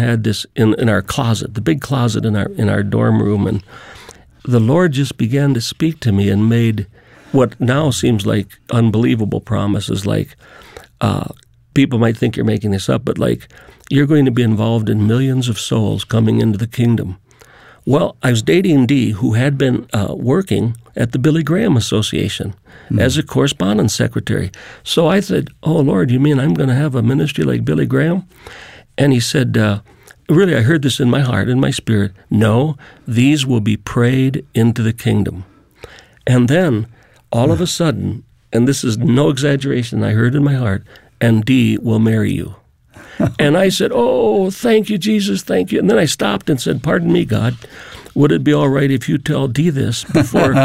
had this in our closet, the big closet in our dorm room, and the Lord just began to speak to me and made what now seems like unbelievable promises, like people might think you're making this up, but like you're going to be involved in millions of souls coming into the kingdom. Well, I was dating Dee, who had been working at the Billy Graham Association as a correspondence secretary. So I said, oh, Lord, you mean I'm going to have a ministry like Billy Graham? And he said, really, I heard this in my heart, in my spirit. No, these will be prayed into the kingdom. And then, all of a sudden, and this is no exaggeration, I heard in my heart, and Dee will marry you. And I said, oh, thank you, Jesus, thank you. And then I stopped and said, pardon me, God, would it be all right if you tell Dee this before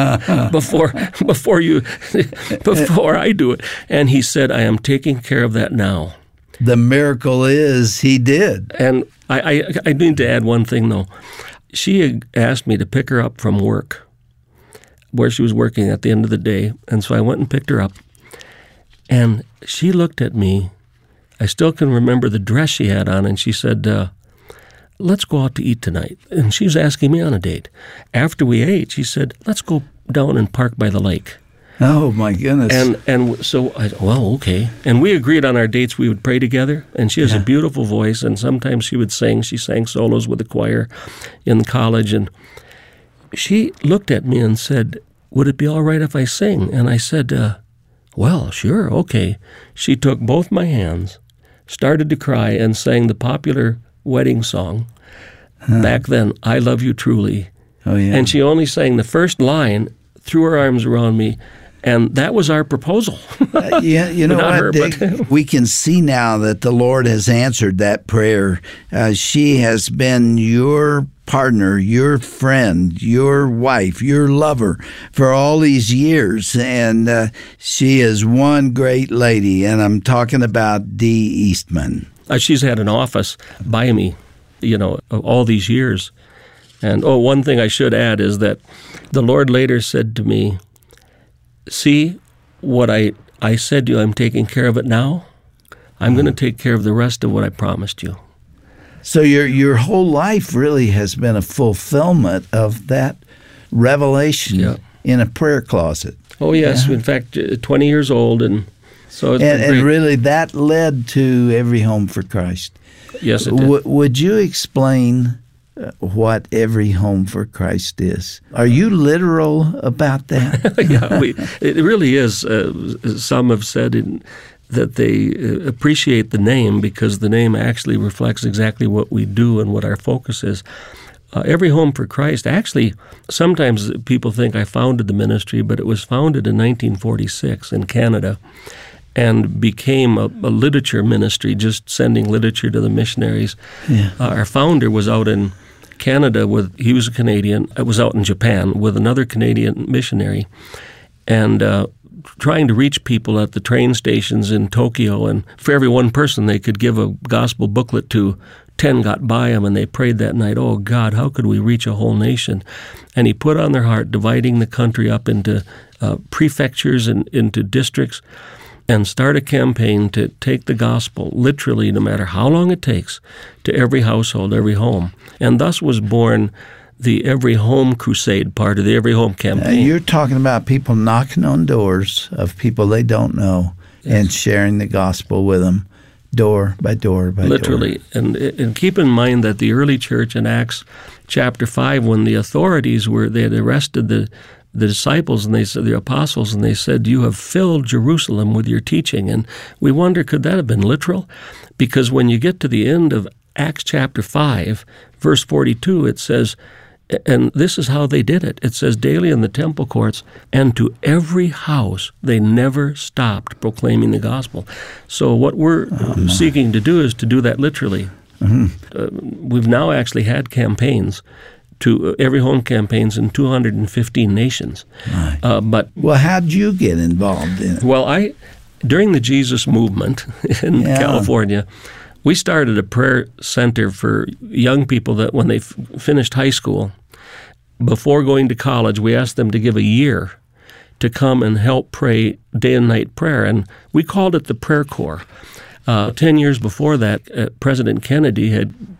I do it? And he said, I am taking care of that now. The miracle is he did. And I need to add one thing, though. She had asked me to pick her up from work, where she was working at the end of the day. And so I went and picked her up. And she looked at me. I still can remember the dress she had on, and she said, let's go out to eat tonight. And she was asking me on a date. After we ate, she said, let's go down and park by the lake. Oh, my goodness. And so I said, well, okay. And we agreed on our dates we would pray together. And she has a beautiful voice, and sometimes she would sing. She sang solos with the choir in college. And she looked at me and said, would it be all right if I sing? And I said, well, sure, okay. She took both my hands, started to cry, and sang the popular wedding song. Back then, I Love You Truly. Oh, yeah. And she only sang the first line, threw her arms around me, and that was our proposal. You know what, Dick? We can see now that the Lord has answered that prayer. She has been your partner, your friend, your wife, your lover for all these years, and she is one great lady, and I'm talking about Dee Eastman. She's had an office by me, all these years. And one thing I should add is that the Lord later said to me, see, what I said to you, I'm taking care of it now. I'm going to take care of the rest of what I promised you. So your whole life really has been a fulfillment of that revelation in a prayer closet. Oh, yes. Yeah. In fact, 20 years old, and so it's been great. And really that led to Every Home for Christ. Yes, it did. Would you explain what Every Home for Christ is? Are you literal about that? Yeah, it really is. Some have said that they appreciate the name because the name actually reflects exactly what we do and what our focus is. Every Home for Christ, actually, sometimes people think I founded the ministry, but it was founded in 1946 in Canada and became a literature ministry, just sending literature to the missionaries. Yeah. Our founder was out in Canada he was a Canadian. I was out in Japan with another Canadian missionary, and trying to reach people at the train stations in Tokyo. And for every one person they could give a gospel booklet to, 10 got by him, and they prayed that night, oh, God, how could we reach a whole nation? And he put on their heart dividing the country up into prefectures and into districts and start a campaign to take the gospel literally, no matter how long it takes, to every household, every home. And thus was born the Every Home Crusade part of the Every Home campaign. You're talking about people knocking on doors of people they don't know and sharing the gospel with them, door by door by literally. door. And keep in mind that the early church in Acts chapter 5, when the authorities they had arrested the disciples and they said, the apostles, and they said, you have filled Jerusalem with your teaching. And we wonder, could that have been literal? Because when you get to the end of Acts chapter 5, verse 42, it says, and this is how they did it. It says, daily in the temple courts and to every house, they never stopped proclaiming the gospel. So what we're seeking to do is to do that literally. Mm-hmm. We've now actually had campaigns, to Every Home campaigns in 215 nations. Right. Well, how did you get involved in it? Well, during the Jesus movement in California, we started a prayer center for young people that when they finished high school, before going to college, we asked them to give a year to come and help pray day and night prayer. And we called it the Prayer Corps. 10 years before that, President Kennedy had